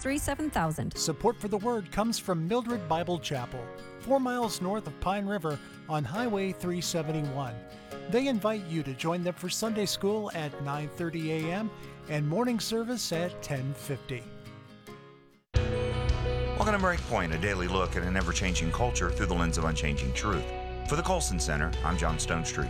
663 7000. Support for the Word comes from Mildred Bible Chapel, 4 miles north of Pine River on Highway 371. They invite you to join them for Sunday school at 9:30 a.m. and morning service at 10:50. Welcome to Breakpoint, a daily look at an ever-changing culture through the lens of unchanging truth. For the Colson Center, I'm John Stonestreet.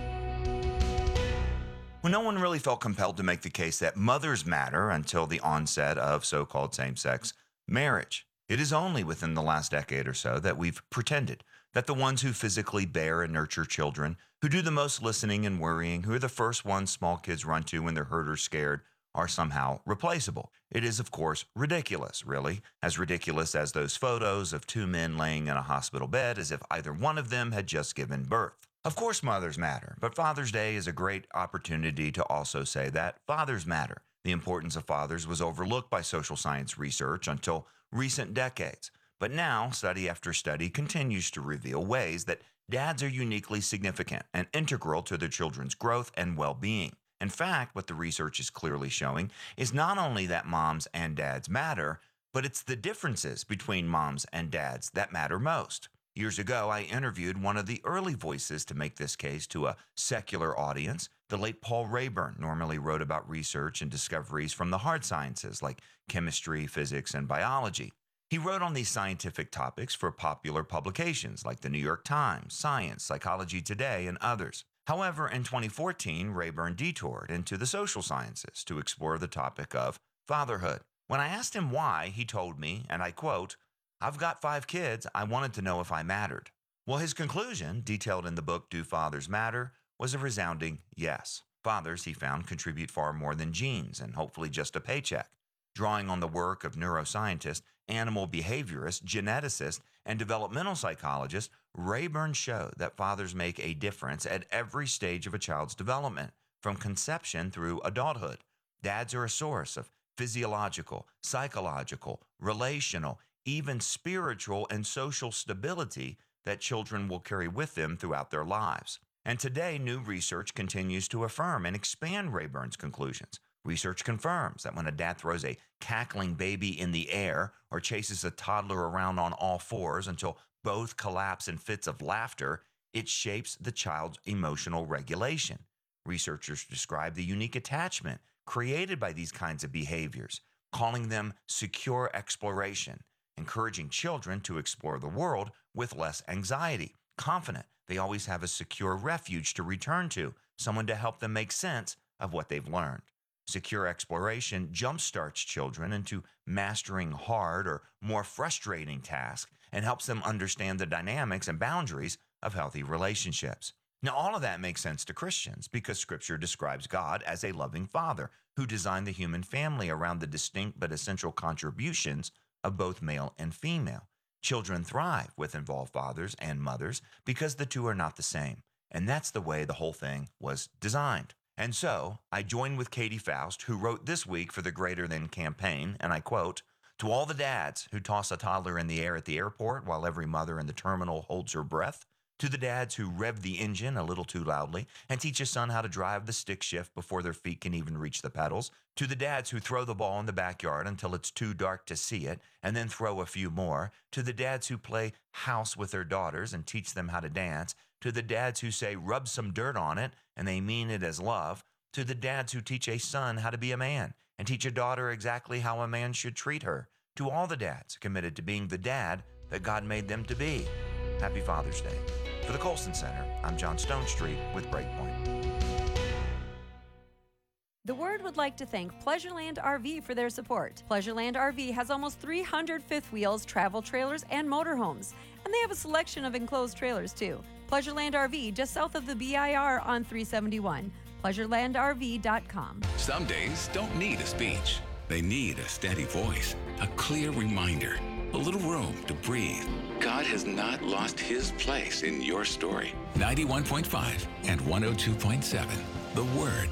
When no one really felt compelled to make the case that mothers matter until the onset of so-called same-sex marriage, it is only within the last decade or so that we've pretended that the ones who physically bear and nurture children, who do the most listening and worrying, who are the first ones small kids run to when they're hurt or scared, are somehow replaceable. It is, of course, ridiculous, really, as ridiculous as those photos of two men laying in a hospital bed as if either one of them had just given birth. Of course, mothers matter, but Father's Day is a great opportunity to also say that fathers matter. The importance of fathers was overlooked by social science research until recent decades, but now study after study continues to reveal ways that dads are uniquely significant and integral to their children's growth and well-being. In fact, what the research is clearly showing is not only that moms and dads matter, but it's the differences between moms and dads that matter most. Years ago, I interviewed one of the early voices to make this case to a secular audience. The late Paul Rayburn normally wrote about research and discoveries from the hard sciences like chemistry, physics, and biology. He wrote on these scientific topics for popular publications like the New York Times, Science, Psychology Today, and others. However, in 2014, Rayburn detoured into the social sciences to explore the topic of fatherhood. When I asked him why, he told me, and I quote, "I've got 5 kids. I wanted to know if I mattered." Well, his conclusion, detailed in the book Do Fathers Matter, was a resounding yes. Fathers, he found, contribute far more than genes and hopefully just a paycheck. Drawing on the work of neuroscientists, animal behaviorists, geneticists, and developmental psychologists, Rayburn showed that fathers make a difference at every stage of a child's development, from conception through adulthood. Dads are a source of physiological, psychological, relational, even spiritual and social stability that children will carry with them throughout their lives. And today, new research continues to affirm and expand Rayburn's conclusions. Research confirms that when a dad throws a cackling baby in the air or chases a toddler around on all fours until both collapse in fits of laughter, it shapes the child's emotional regulation. Researchers describe the unique attachment created by these kinds of behaviors, calling them secure exploration, encouraging children to explore the world with less anxiety, confident they always have a secure refuge to return to, someone to help them make sense of what they've learned. Secure exploration jumpstarts children into mastering hard or more frustrating tasks and helps them understand the dynamics and boundaries of healthy relationships. Now, all of that makes sense to Christians because Scripture describes God as a loving Father who designed the human family around the distinct but essential contributions of both male and female. Children thrive with involved fathers and mothers because the two are not the same, and that's the way the whole thing was designed. And so, I joined with Katie Faust, who wrote this week for the Greater Than campaign, and I quote, "To all the dads who toss a toddler in the air at the airport while every mother in the terminal holds her breath, to the dads who rev the engine a little too loudly and teach a son how to drive the stick shift before their feet can even reach the pedals, to the dads who throw the ball in the backyard until it's too dark to see it and then throw a few more, to the dads who play house with their daughters and teach them how to dance, to the dads who say rub some dirt on it and they mean it as love, to the dads who teach a son how to be a man and teach a daughter exactly how a man should treat her, to all the dads committed to being the dad that God made them to be. Happy Father's Day." For the Colson Center, I'm John Stonestreet with Breakpoint. The Word would like to thank Pleasureland RV for their support. Pleasureland RV has almost 300 fifth wheels, travel trailers, and motorhomes. And they have a selection of enclosed trailers, too. Pleasureland RV, just south of the BIR on 371. PleasurelandRV.com. Some days don't need a speech. They need a steady voice, a clear reminder, a little room to breathe. God has not lost his place in your story. 91.5 and 102.7, The Word.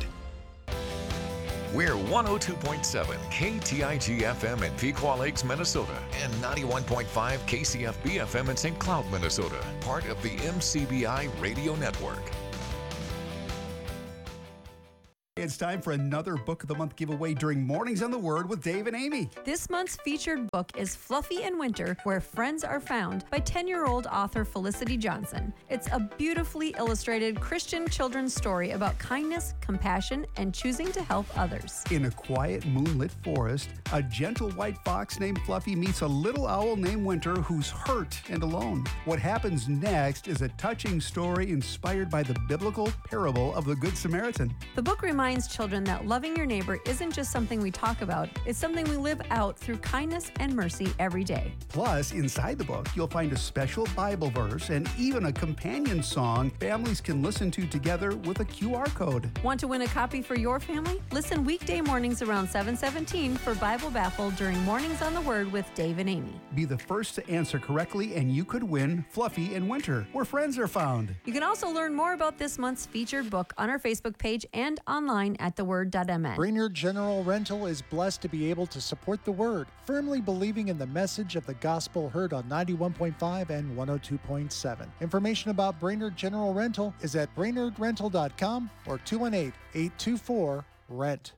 We're 102.7 KTIG FM in Pequot Lakes, Minnesota, and 91.5 KCFB FM in St. Cloud, Minnesota, part of the MCBI Radio Network. It's time for another Book of the Month giveaway during Mornings on the Word with Dave and Amy. This month's featured book is Fluffy in Winter, Where Friends Are Found by 10-year-old author Felicity Johnson. It's a beautifully illustrated Christian children's story about kindness, compassion, and choosing to help others. In a quiet, moonlit forest, a gentle white fox named Fluffy meets a little owl named Winter who's hurt and alone. What happens next is a touching story inspired by the biblical parable of the Good Samaritan. The book reminds children that loving your neighbor isn't just something we talk about, it's something we live out through kindness and mercy every day. Plus, inside the book, you'll find a special Bible verse and even a companion song families can listen to together with a QR code. Want to win a copy for your family? Listen weekday mornings around 7:17 for Bible Baffle during Mornings on the Word with Dave and Amy. Be the first to answer correctly and you could win Fluffy in Winter, Where Friends Are Found. You can also learn more about this month's featured book on our Facebook page and online at theword.mn. Brainerd General Rental is blessed to be able to support the Word, firmly believing in the message of the gospel heard on 91.5 and 102.7. Information about Brainerd General Rental is at brainerdrental.com or 218-824-RENT.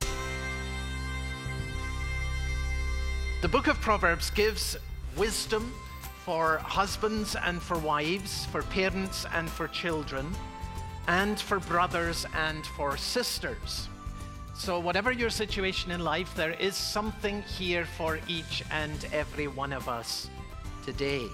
The book of Proverbs gives wisdom for husbands and for wives, for parents and for children, and for brothers and for sisters. So whatever your situation in life, there is something here for each and every one of us today.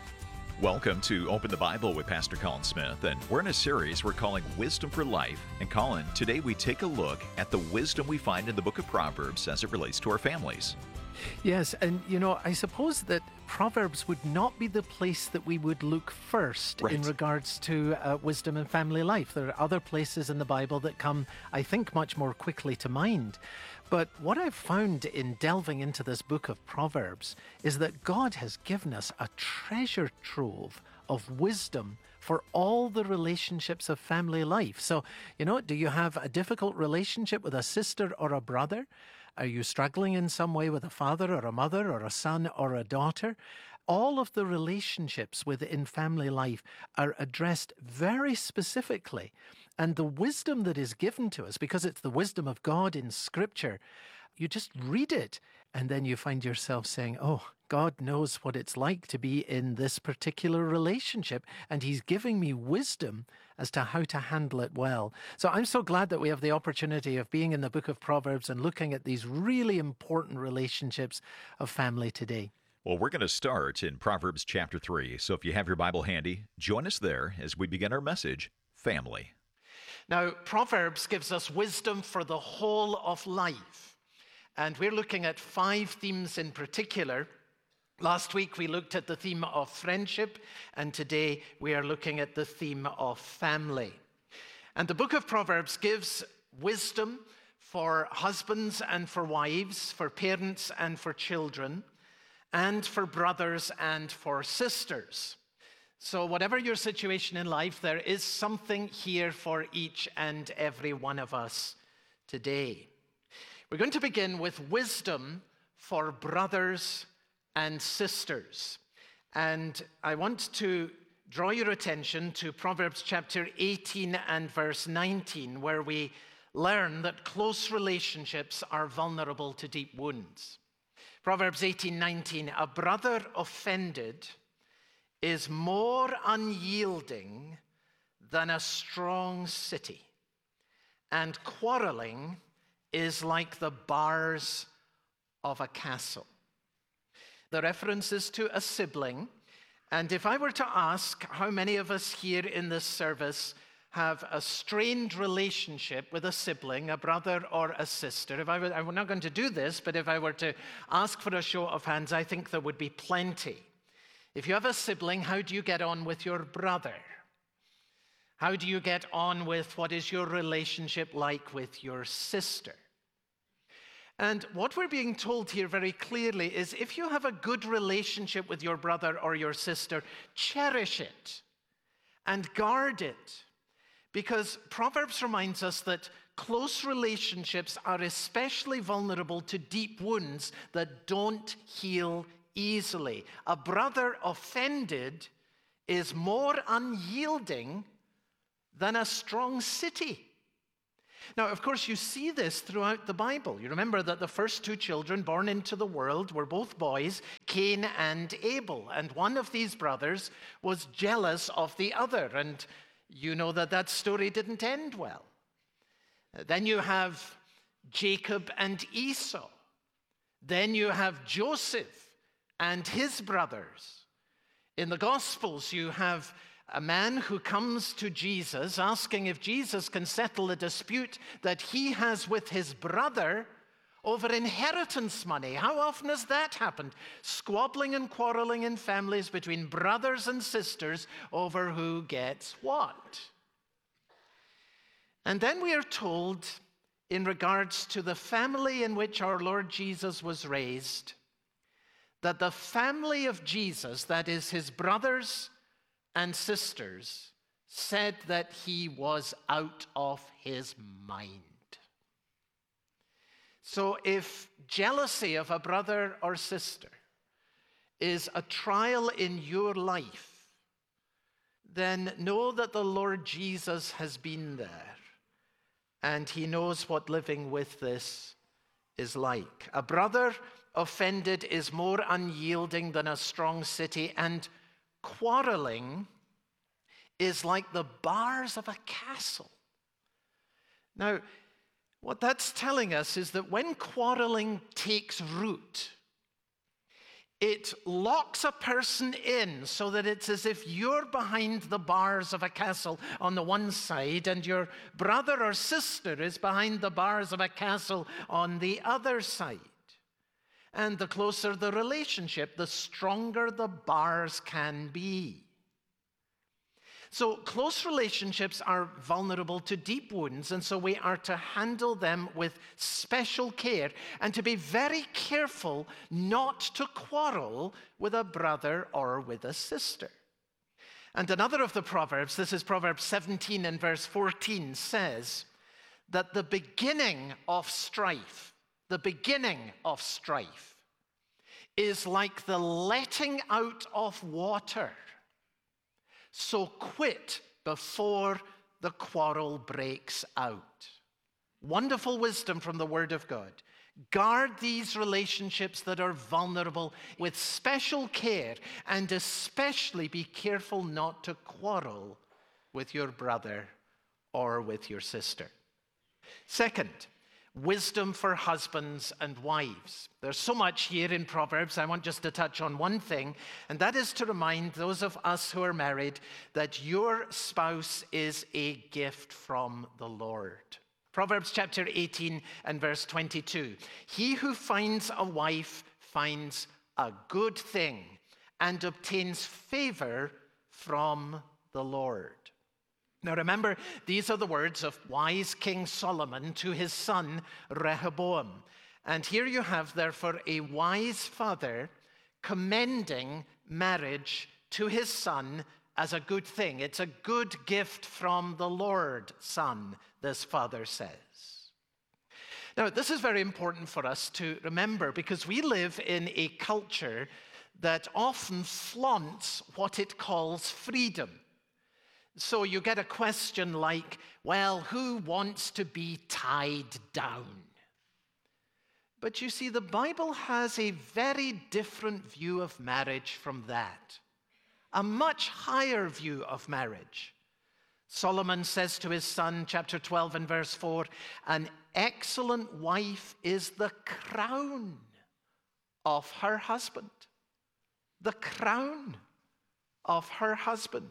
Welcome to Open the Bible with Pastor Colin Smith, and we're in a series we're calling Wisdom for Life. And Colin, today we take a look at the wisdom we find in the book of Proverbs as it relates to our families. Yes, and I suppose that Proverbs would not be the place that we would look first in regards to wisdom and family life. There are other places in the Bible that come, I think, much more quickly to mind. But what I've found in delving into this book of Proverbs is that God has given us a treasure trove of wisdom for all the relationships of family life. So, do you have a difficult relationship with a sister or a brother? Are you struggling in some way with a father or a mother or a son or a daughter? All of the relationships within family life are addressed very specifically. And the wisdom that is given to us, because it's the wisdom of God in Scripture, you just read it and then you find yourself saying, oh, God knows what it's like to be in this particular relationship, and He's giving me wisdom as to how to handle it well. So I'm so glad that we have the opportunity of being in the book of Proverbs and looking at these really important relationships of family today. Well, we're going to start in Proverbs chapter 3. So if you have your Bible handy, join us there as we begin our message, Family. Now, Proverbs gives us wisdom for the whole of life. And we're looking at 5 themes in particular. Last week we looked at the theme of friendship, and today we are looking at the theme of family. And the book of Proverbs gives wisdom for husbands and for wives, for parents and for children, and for brothers and for sisters. So whatever your situation in life, there is something here for each and every one of us today. We're going to begin with wisdom for brothers and sisters. And I want to draw your attention to Proverbs chapter 18 and verse 19, where we learn that close relationships are vulnerable to deep wounds. Proverbs 18:19, a brother offended is more unyielding than a strong city, and quarreling is like the bars of a castle. The reference is to a sibling, and if I were to ask how many of us here in this service have a strained relationship with a sibling, a brother or a sister, I'm not going to do this, but if I were to ask for a show of hands, I think there would be plenty. If you have a sibling, how do you get on with your brother? How do you get on with what is your relationship like with your sister? And what we're being told here very clearly is if you have a good relationship with your brother or your sister, cherish it and guard it. Because Proverbs reminds us that close relationships are especially vulnerable to deep wounds that don't heal easily. A brother offended is more unyielding than a strong city. Now, of course, you see this throughout the Bible. You remember that the first two children born into the world were both boys, Cain and Abel. And one of these brothers was jealous of the other. And you know that that story didn't end well. Then you have Jacob and Esau. Then you have Joseph and his brothers. In the Gospels, you have a man who comes to Jesus asking if Jesus can settle a dispute that he has with his brother over inheritance money. How often has that happened? Squabbling and quarreling in families between brothers and sisters over who gets what. And then we are told, in regards to the family in which our Lord Jesus was raised, that the family of Jesus, that is his brothers and sisters, said that he was out of his mind. So if jealousy of a brother or sister is a trial in your life, then know that the Lord Jesus has been there, and he knows what living with this is like. A brother offended is more unyielding than a strong city, and quarreling is like the bars of a castle. Now, what that's telling us is that when quarreling takes root, it locks a person in so that it's as if you're behind the bars of a castle on the one side and your brother or sister is behind the bars of a castle on the other side. And the closer the relationship, the stronger the bars can be. So close relationships are vulnerable to deep wounds, and so we are to handle them with special care and to be very careful not to quarrel with a brother or with a sister. And another of the Proverbs, this is Proverbs 17 and verse 14, says that the beginning of strife is like the letting out of water. So quit before the quarrel breaks out. Wonderful wisdom from the Word of God. Guard these relationships that are vulnerable with special care, and especially be careful not to quarrel with your brother or with your sister. Second, wisdom for husbands and wives. There's so much here in Proverbs. I want just to touch on one thing, and that is to remind those of us who are married that your spouse is a gift from the Lord. Proverbs chapter 18 and verse 22. He who finds a wife finds a good thing and obtains favor from the Lord. Now remember, these are the words of wise King Solomon to his son Rehoboam. And here you have, therefore, a wise father commending marriage to his son as a good thing. It's a good gift from the Lord, son, this father says. Now, this is very important for us to remember because we live in a culture that often flaunts what it calls freedom. So you get a question like, well, who wants to be tied down? But you see, the Bible has a very different view of marriage from that. A much higher view of marriage. Solomon says to his son, chapter 12 and verse 4, an excellent wife is the crown of her husband. The crown of her husband.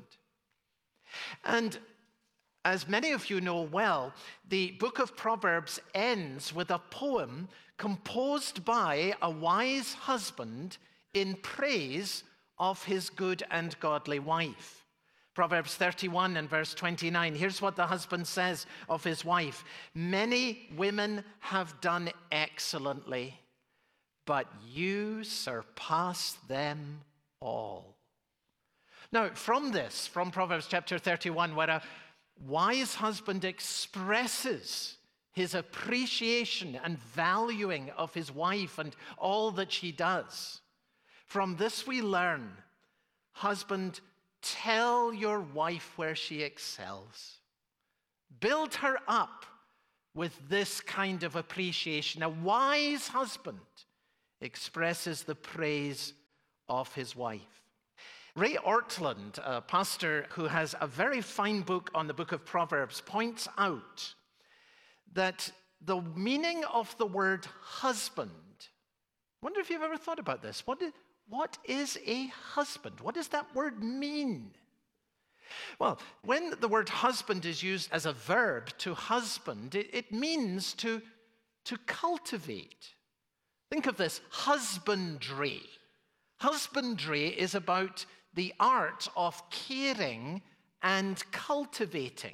And as many of you know well, the book of Proverbs ends with a poem composed by a wise husband in praise of his good and godly wife. Proverbs 31 and verse 29, here's what the husband says of his wife. Many women have done excellently, but you surpass them all. Now, from Proverbs chapter 31, where a wise husband expresses his appreciation and valuing of his wife and all that she does, from this we learn, husband, tell your wife where she excels. Build her up with this kind of appreciation. A wise husband expresses the praise of his wife. Ray Ortland, a pastor who has a very fine book on the book of Proverbs, points out that the meaning of the word husband, I wonder if you've ever thought about this. What is a husband? What does that word mean? Well, when the word husband is used as a verb, to husband, it means to cultivate. Think of this, husbandry. Husbandry is about the art of caring and cultivating.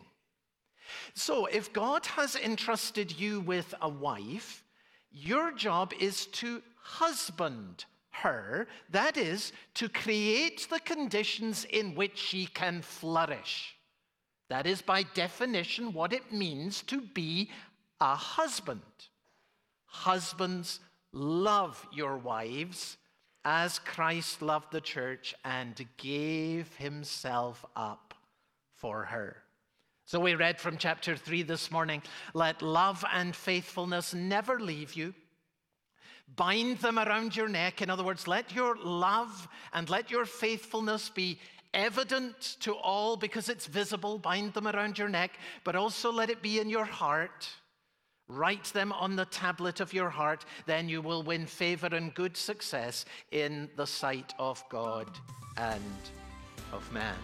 So if God has entrusted you with a wife, your job is to husband her, that is, to create the conditions in which she can flourish. That is, by definition, what it means to be a husband. Husbands, love your wives as Christ loved the church and gave himself up for her. So we read from chapter 3 this morning, let love and faithfulness never leave you. Bind them around your neck. In other words, let your love and let your faithfulness be evident to all because it's visible. Bind them around your neck, but also let it be in your heart. Write them on the tablet of your heart. Then you will win favor and good success in the sight of God and of man.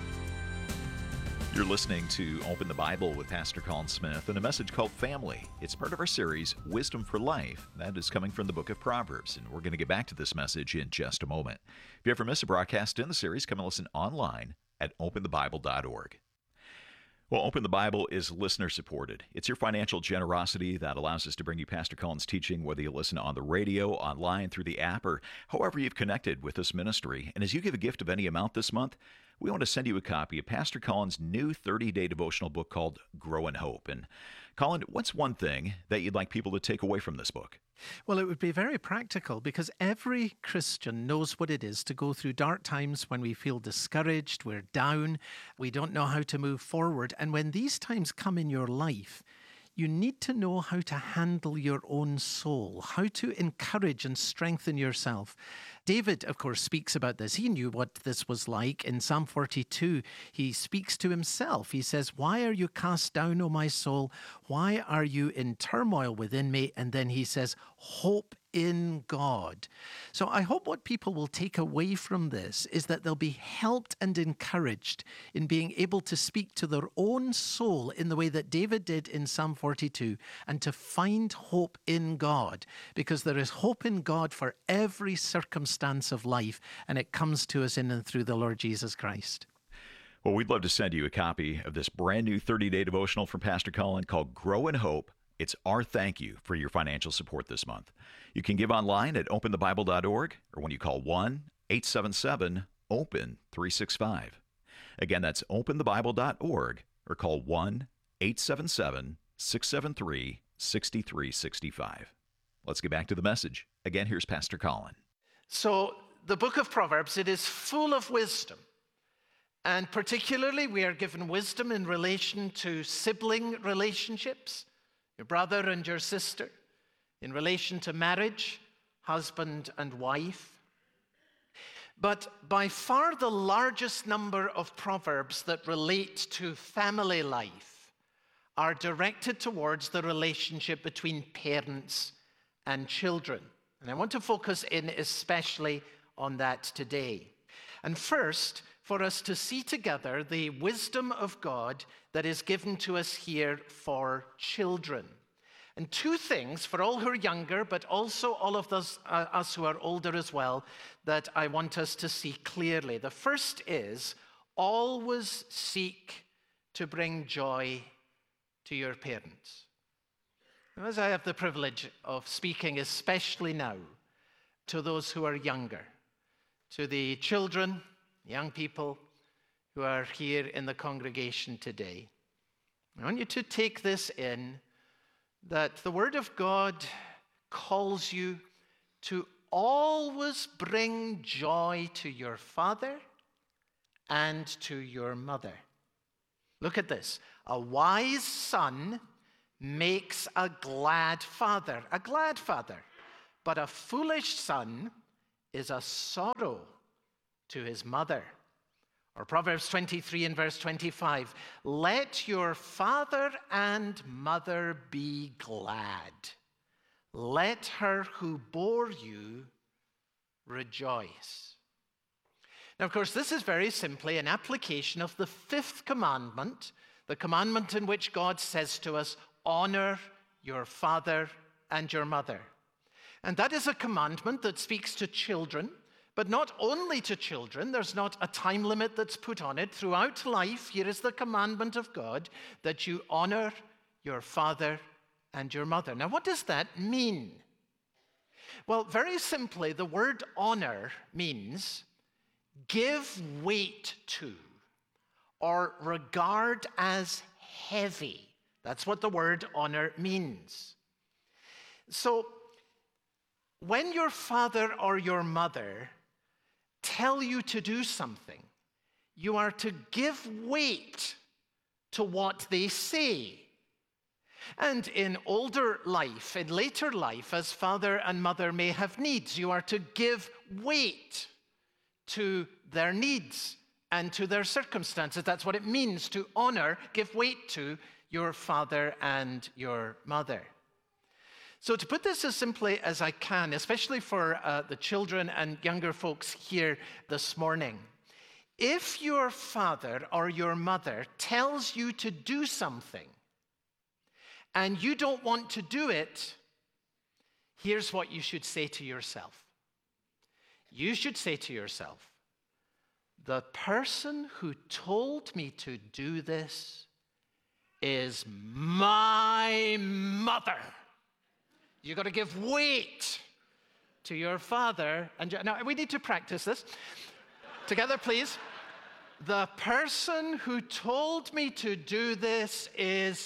You're listening to Open the Bible with Pastor Colin Smith and a message called Family. It's part of our series, Wisdom for Life. That is coming from the book of Proverbs, and we're going to get back to this message in just a moment. If you ever miss a broadcast in the series, come and listen online at openthebible.org. Well, Open the Bible is listener-supported. It's your financial generosity that allows us to bring you Pastor Colin's teaching, whether you listen on the radio, online, through the app, or however you've connected with this ministry. And as you give a gift of any amount this month, we want to send you a copy of Pastor Colin's new 30-day devotional book called Grow in Hope. And Colin, what's one thing that you'd like people to take away from this book? Well, it would be very practical because every Christian knows what it is to go through dark times when we feel discouraged, we're down, we don't know how to move forward. And when these times come in your life, you need to know how to handle your own soul, how to encourage and strengthen yourself. David, of course, speaks about this. He knew what this was like. In Psalm 42, he speaks to himself. He says, "Why are you cast down, O my soul? Why are you in turmoil within me?" And then he says, "Hope in God." So I hope what people will take away from this is that they'll be helped and encouraged in being able to speak to their own soul in the way that David did in Psalm 42 and to find hope in God, because there is hope in God for every circumstance of life, and it comes to us in and through the Lord Jesus Christ. Well, we'd love to send you a copy of this brand new 30-day devotional from Pastor Colin called Grow in Hope. It's our thank you for your financial support this month. You can give online at openthebible.org or when you call 1-877-OPEN-365. Again, that's openthebible.org or call 1-877-673-6365. Let's get back to the message. Again, here's Pastor Colin. So the book of Proverbs, it is full of wisdom. And particularly, we are given wisdom in relation to sibling relationships, your brother and your sister, in relation to marriage, husband and wife. But by far the largest number of proverbs that relate to family life are directed towards the relationship between parents and children. And I want to focus in especially on that today. And first, for us to see together the wisdom of God that is given to us here for children. And two things for all who are younger, but also all of us who are older as well, that I want us to see clearly. The first is, always seek to bring joy to your parents. As I have the privilege of speaking, especially now, to those who are younger, to the children, young people who are here in the congregation today, I want you to take this in, that the Word of God calls you to always bring joy to your father and to your mother. Look at this. A wise son makes a glad father, but a foolish son is a sorrow to his mother. Or Proverbs 23 and verse 25, let your father and mother be glad. Let her who bore you rejoice. Now, of course, this is very simply an application of the fifth commandment, the commandment in which God says to us, honor your father and your mother. And that is a commandment that speaks to children, but not only to children. There's not a time limit that's put on it. Throughout life, here is the commandment of God that you honor your father and your mother. Now, what does that mean? Well, very simply, the word honor means give weight to or regard as heavy. That's what the word honor means. So, when your father or your mother tell you to do something, you are to give weight to what they say. And in older life, in later life, as father and mother may have needs, you are to give weight to their needs and to their circumstances. That's what it means to honor, give weight to your father and your mother. So to put this as simply as I can, especially for the children and younger folks here this morning, if your father or your mother tells you to do something and you don't want to do it, here's what you should say to yourself. You should say to yourself, the person who told me to do this is my mother. You've got to give weight to your father. Now, we need to practice this. Together, please. The person who told me to do this is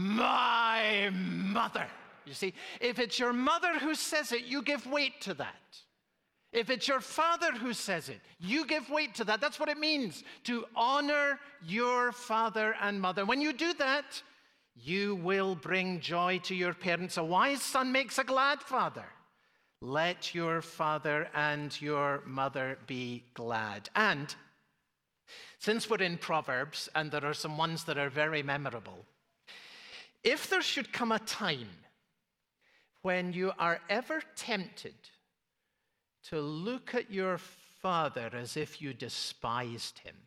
my mother. You see, if it's your mother who says it, you give weight to that. If it's your father who says it, you give weight to that. That's what it means to honor your father and mother. When you do that, you will bring joy to your parents. A wise son makes a glad father. Let your father and your mother be glad. And since we're in Proverbs, and there are some ones that are very memorable, if there should come a time when you are ever tempted to look at your father as if you despised him,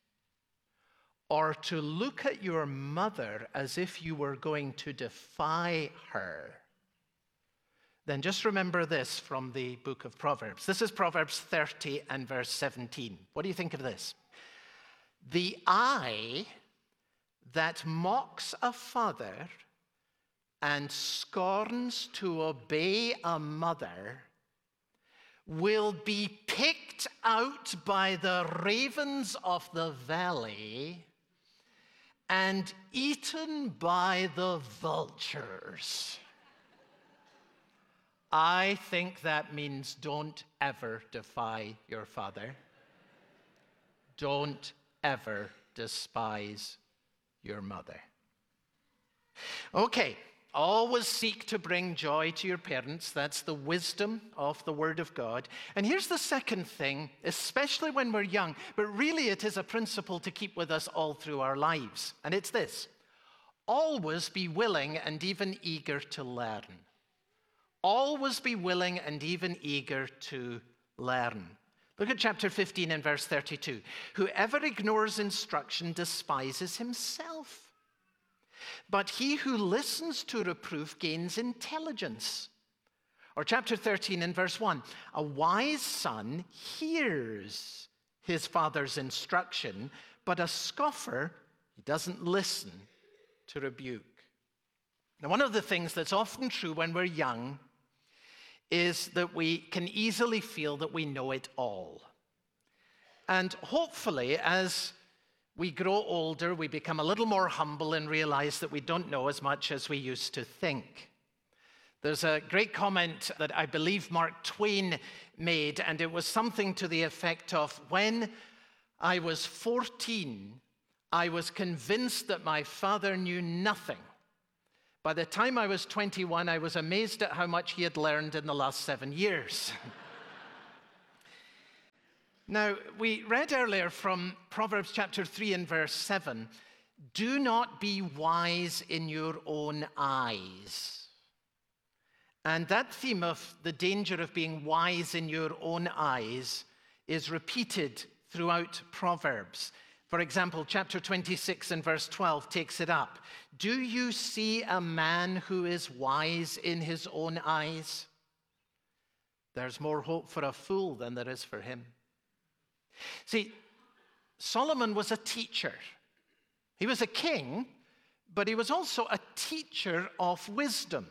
or to look at your mother as if you were going to defy her, then just remember this from the book of Proverbs. This is Proverbs 30 and verse 17. What do you think of this? The eye that mocks a father and scorns to obey a mother will be picked out by the ravens of the valley and eaten by the vultures. I think that means don't ever defy your father. Don't ever despise your mother. Okay, always seek to bring joy to your parents. That's the wisdom of the Word of God. And here's the second thing, especially when we're young, but really it is a principle to keep with us all through our lives. And it's this: always be willing and even eager to learn. Always be willing and even eager to learn. Look at chapter 15 and verse 32. Whoever ignores instruction despises himself, but he who listens to reproof gains intelligence. Or chapter 13 and verse 1. A wise son hears his father's instruction, but a scoffer, he doesn't listen to rebuke. Now, one of the things that's often true when we're young is that we can easily feel that we know it all. And hopefully, as we grow older, we become a little more humble and realize that we don't know as much as we used to think. There's a great comment that I believe Mark Twain made, and it was something to the effect of, when I was 14, I was convinced that my father knew nothing, By the time I was 21, I was amazed at how much he had learned in the last 7 years. Now, we read earlier from Proverbs chapter 3 and verse 7, do not be wise in your own eyes. And that theme of the danger of being wise in your own eyes is repeated throughout Proverbs. For example, chapter 26 and verse 12 takes it up. Do you see a man who is wise in his own eyes? There's more hope for a fool than there is for him. See, Solomon was a teacher. He was a king, but he was also a teacher of wisdom.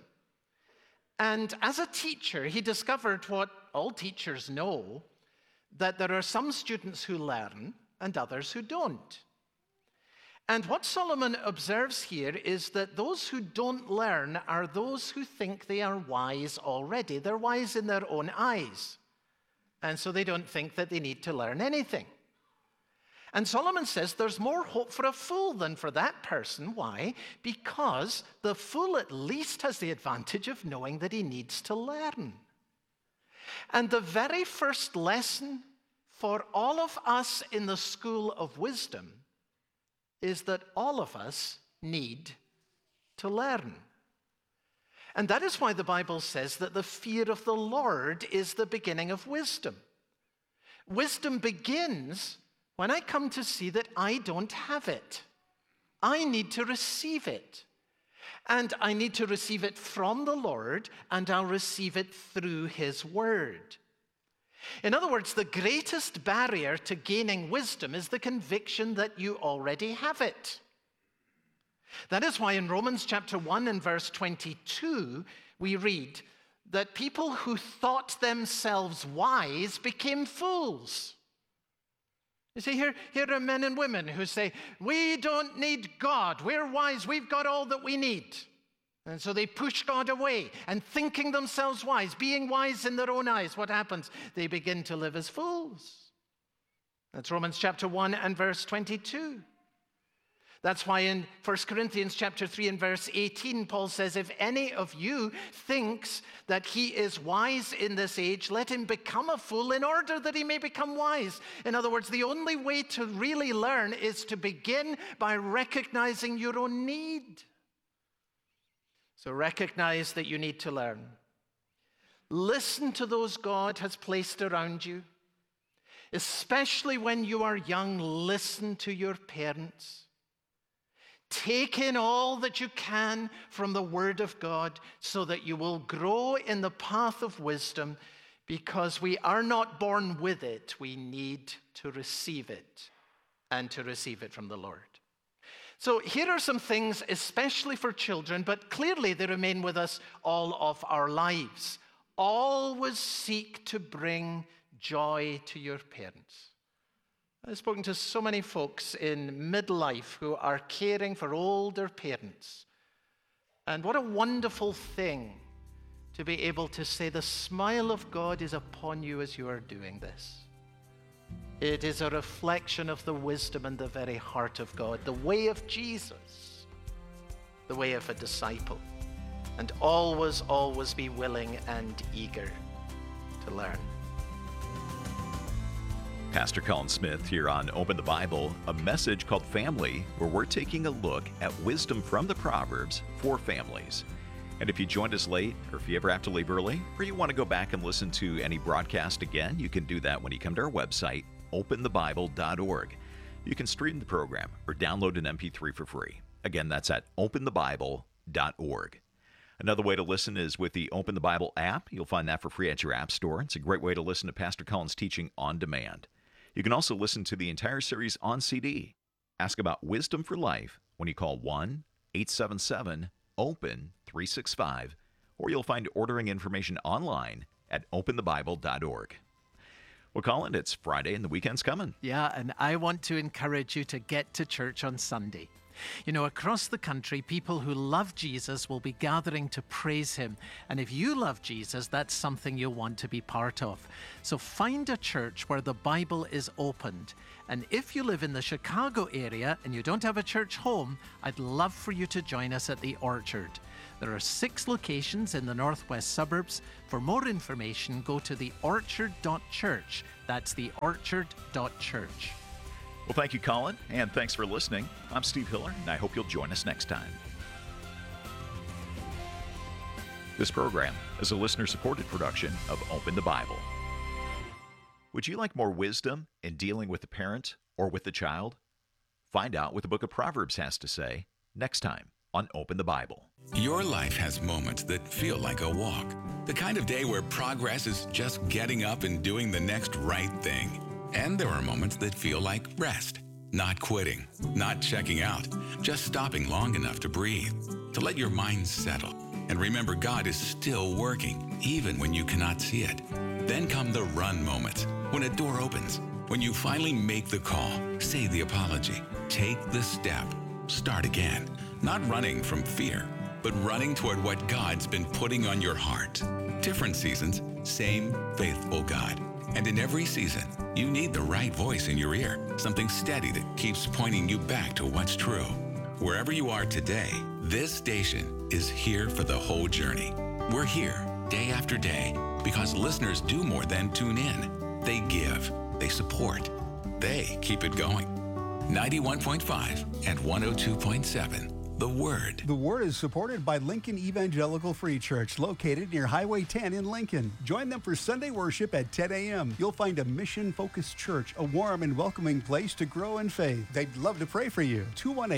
And as a teacher, he discovered what all teachers know, that there are some students who learn and others who don't. And what Solomon observes here is that those who don't learn are those who think they are wise already. They're wise in their own eyes. And so they don't think that they need to learn anything. And Solomon says there's more hope for a fool than for that person. Why? Because the fool at least has the advantage of knowing that he needs to learn. And the very first lesson for all of us in the school of wisdom is that all of us need to learn. And that is why the Bible says that the fear of the Lord is the beginning of wisdom. Wisdom begins when I come to see that I don't have it. I need to receive it. And I need to receive it from the Lord, and I'll receive it through His Word. In other words, the greatest barrier to gaining wisdom is the conviction that you already have it. That is why in Romans chapter 1 and verse 22, we read that people who thought themselves wise became fools. You see, here are men and women who say, we don't need God. We're wise. We've got all that we need. And so they push God away and thinking themselves wise, being wise in their own eyes. What happens? They begin to live as fools. That's Romans chapter 1 and verse 22. That's why in 1 Corinthians chapter 3 and verse 18, Paul says, if any of you thinks that he is wise in this age, let him become a fool in order that he may become wise. In other words, the only way to really learn is to begin by recognizing your own need. So recognize that you need to learn. Listen to those God has placed around you. Especially when you are young, listen to your parents. Take in all that you can from the Word of God so that you will grow in the path of wisdom, because we are not born with it. We need to receive it, and to receive it from the Lord. So here are some things, especially for children, but clearly they remain with us all of our lives. Always seek to bring joy to your parents. I've spoken to so many folks in midlife who are caring for older parents. And what a wonderful thing to be able to say the smile of God is upon you as you are doing this. It is a reflection of the wisdom and the very heart of God, the way of Jesus, the way of a disciple. And always, always be willing and eager to learn. Pastor Colin Smith here on Open the Bible, a message called Family, where we're taking a look at wisdom from the Proverbs for families. And if you joined us late, or if you ever have to leave early, or you want to go back and listen to any broadcast again, you can do that when you come to our website, openthebible.org. You can stream the program or download an MP3 for free. Again, that's at openthebible.org. Another way to listen is with the Open the Bible app. You'll find that for free at your app store. It's a great way to listen to Pastor Colin's teaching on demand. You can also listen to the entire series on CD. Ask about Wisdom for Life when you call 1-877-OPEN-365, or you'll find ordering information online at openthebible.org. Well, Colin, it's Friday and the weekend's coming. Yeah, and I want to encourage you to get to church on Sunday. You know, across the country, people who love Jesus will be gathering to praise him. And if you love Jesus, that's something you'll want to be part of. So find a church where the Bible is opened. And if you live in the Chicago area and you don't have a church home, I'd love for you to join us at the Orchard. There are 6 locations in the northwest suburbs. For more information, go to theorchard.church. That's theorchard.church. Well, thank you, Colin, and thanks for listening. I'm Steve Hiller, and I hope you'll join us next time. This program is a listener-supported production of Open the Bible. Would you like more wisdom in dealing with the parent or with the child? Find out what the book of Proverbs has to say next time on Open the Bible. Your life has moments that feel like a walk. The kind of day where progress is just getting up and doing the next right thing. And there are moments that feel like rest, not quitting, not checking out, just stopping long enough to breathe, to let your mind settle. And remember, God is still working, even when you cannot see it. Then come the run moments, when a door opens, when you finally make the call, say the apology, take the step, start again. Not running from fear, but running toward what God's been putting on your heart. Different seasons, same faithful God. And in every season, you need the right voice in your ear, something steady that keeps pointing you back to what's true. Wherever you are today, this station is here for the whole journey. We're here day after day because listeners do more than tune in. They give, they support, they keep it going. 91.5 and 102.7. The Word. The Word is supported by Lincoln Evangelical Free Church, located near Highway 10 in Lincoln. Join them for Sunday worship at 10 a.m. You'll find a mission-focused church, a warm and welcoming place to grow in faith. They'd love to pray for you.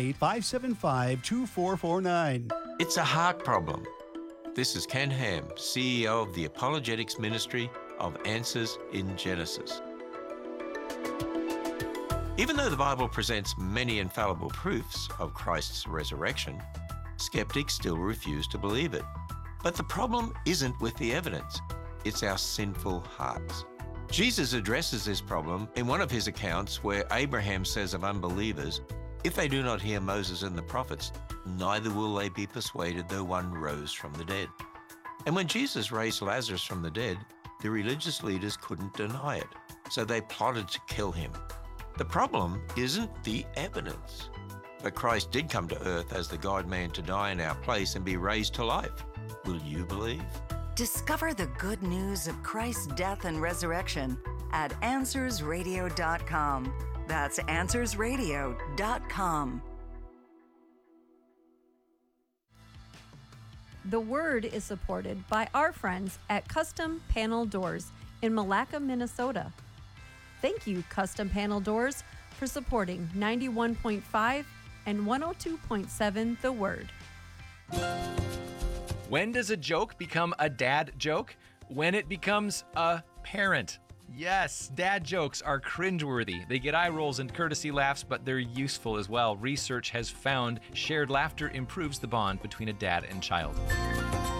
218-575-2449. It's a heart problem. This is Ken Ham, CEO of the Apologetics Ministry of Answers in Genesis. Even though the Bible presents many infallible proofs of Christ's resurrection, skeptics still refuse to believe it. But the problem isn't with the evidence, it's our sinful hearts. Jesus addresses this problem in one of his accounts where Abraham says of unbelievers, "If they do not hear Moses and the prophets, neither will they be persuaded though one rose from the dead." And when Jesus raised Lazarus from the dead, the religious leaders couldn't deny it, so they plotted to kill him. The problem isn't the evidence. But Christ did come to earth as the God-man to die in our place and be raised to life. Will you believe? Discover the good news of Christ's death and resurrection at AnswersRadio.com. That's AnswersRadio.com. The Word is supported by our friends at Custom Panel Doors in Malacca, Minnesota. Thank you, Custom Panel Doors, for supporting 91.5 and 102.7 The Word. When does a joke become a dad joke? When it becomes a parent. Yes, dad jokes are cringeworthy. They get eye rolls and courtesy laughs, but they're useful as well. Research has found shared laughter improves the bond between a dad and child.